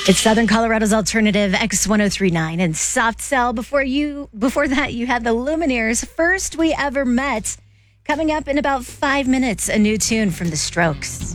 It's Southern Colorado's alternative X1039 and Soft Cell. Before that, you had the Lumineers' First We Ever Met. Coming up in about 5 minutes, a new tune from The Strokes.